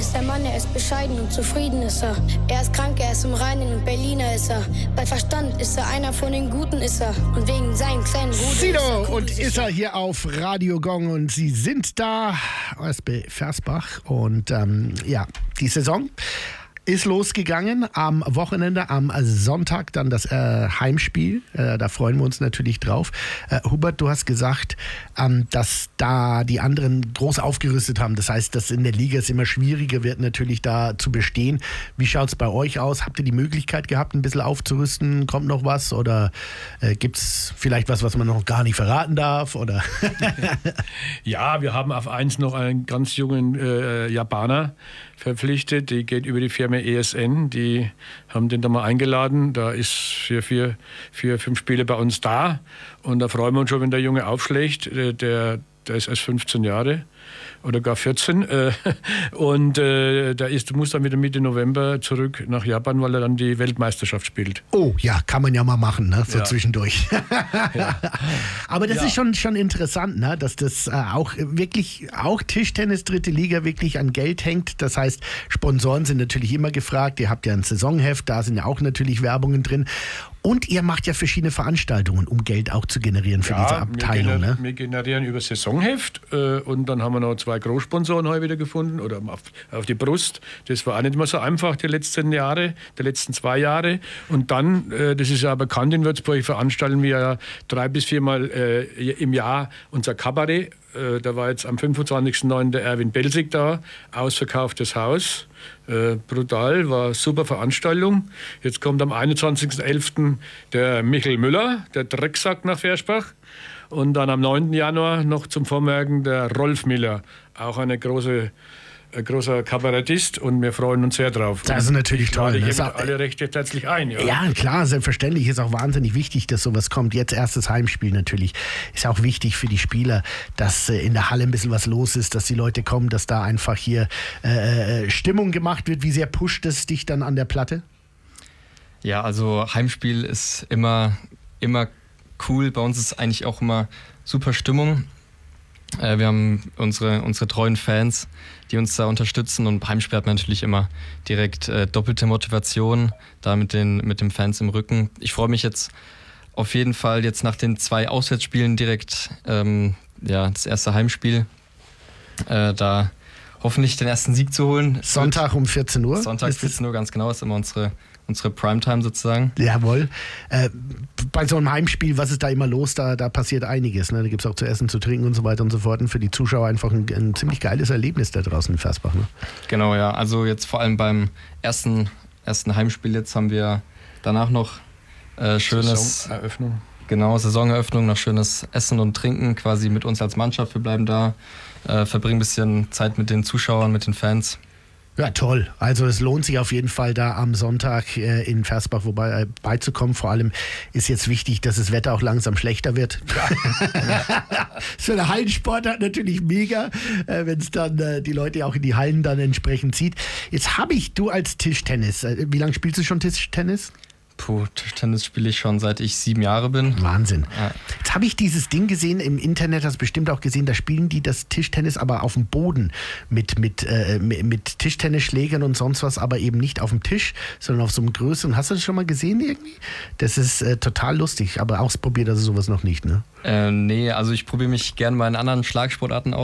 ist der Mann, er ist bescheiden und zufrieden ist er. Er ist krank, er ist im Reinen und Berliner ist er. Bei Verstand ist er einer von den Guten ist er. Und wegen seinem kleinen Bruder Sido und ist er hier auf Radio Gong und sie sind da, OSB Versbach und die Saison ist losgegangen am Wochenende, am Sonntag dann das Heimspiel. Da freuen wir uns natürlich drauf. Hubert, du hast gesagt, dass da die anderen groß aufgerüstet haben. Das heißt, dass in der Liga es immer schwieriger wird, natürlich da zu bestehen. Wie schaut es bei euch aus? Habt ihr die Möglichkeit gehabt, ein bisschen aufzurüsten? Kommt noch was? Oder gibt es vielleicht was man noch gar nicht verraten darf? Oder? Ja, wir haben auf 1 noch einen ganz jungen Japaner verpflichtet. Die geht über die Firma ESN. Die haben den da mal eingeladen. Da ist für 5 Spiele bei uns da. Und da freuen wir uns schon, wenn der Junge aufschlägt. Der ist erst 15 Jahre oder gar 14. Und muss dann wieder Mitte November zurück nach Japan, weil er dann die Weltmeisterschaft spielt. Oh, ja, kann man ja mal machen, ne? So ja. Zwischendurch. Ja. Aber das ist schon interessant, ne? Dass das auch Tischtennis, dritte Liga, wirklich an Geld hängt. Das heißt, Sponsoren sind natürlich immer gefragt. Ihr habt ja ein Saisonheft, da sind ja auch natürlich Werbungen drin. Und ihr macht ja verschiedene Veranstaltungen, um Geld auch zu generieren für diese Abteilung. Wir generieren über Saisonheft und dann haben wir noch 2 Großsponsoren heute wieder gefunden oder auf die Brust. Das war auch nicht mehr so einfach die letzten 2 Jahre. Und dann, das ist ja bekannt in Würzburg, veranstalten wir ja 3 bis 4 Mal im Jahr unser Kabarett. Da war jetzt am 25.09. der Erwin Belsig da, ausverkauftes Haus. Brutal, war eine super Veranstaltung. Jetzt kommt am 21.11. der Michael Müller, der Drecksack nach Versbach. Und dann am 9. Januar noch zum Vormerken der Rolf Miller, auch ein großer Kabarettist, und wir freuen uns sehr drauf. Das ist natürlich toll. Ich lade alle recht herzlich ein. Ja, klar, selbstverständlich. Ist auch wahnsinnig wichtig, dass sowas kommt. Jetzt erstes Heimspiel natürlich. Ist auch wichtig für die Spieler, dass in der Halle ein bisschen was los ist, dass die Leute kommen, dass da einfach hier Stimmung gemacht wird. Wie sehr pusht es dich dann an der Platte? Ja, also Heimspiel ist immer cool. Bei uns ist eigentlich auch immer super Stimmung. Wir haben unsere treuen Fans, die uns da unterstützen, und Heimspiel hat man natürlich immer direkt doppelte Motivation, da mit den Fans im Rücken. Ich freue mich jetzt auf jeden Fall jetzt nach den 2 Auswärtsspielen direkt das erste Heimspiel, da hoffentlich den ersten Sieg zu holen. Sonntag um 14 Uhr? Sonntag 14 Uhr, ganz genau, ist immer unsere Primetime sozusagen. Jawohl. Bei so einem Heimspiel, was ist da immer los? Da passiert einiges. Ne? Da gibt es auch zu essen, zu trinken und so weiter und so fort. Und für die Zuschauer einfach ein ziemlich geiles Erlebnis da draußen in Versbach. Ne? Genau, ja. Also jetzt vor allem beim ersten Heimspiel jetzt haben wir danach noch schönes... Saisoneröffnung. Genau, Saisoneröffnung, noch schönes Essen und Trinken quasi mit uns als Mannschaft. Wir bleiben da, verbringen ein bisschen Zeit mit den Zuschauern, mit den Fans. Ja, toll. Also es lohnt sich auf jeden Fall, da am Sonntag in Versbach beizukommen. Vor allem ist jetzt wichtig, dass das Wetter auch langsam schlechter wird. Für eine Hallensportart natürlich mega, wenn es dann die Leute auch in die Hallen dann entsprechend zieht. Jetzt du als Tischtennis, wie lange spielst du schon Tischtennis? Tischtennis spiele ich schon seit ich 7 Jahre bin. Wahnsinn. Ja. Jetzt habe ich dieses Ding gesehen im Internet, hast du bestimmt auch gesehen, da spielen die das Tischtennis aber auf dem Boden mit Tischtennisschlägern und sonst was, aber eben nicht auf dem Tisch, sondern auf so einem größeren. Hast du das schon mal gesehen irgendwie? Das ist total lustig, aber ausprobiert also sowas noch nicht, ne? Nee, also ich probiere mich gerne mal in anderen Schlagsportarten aus.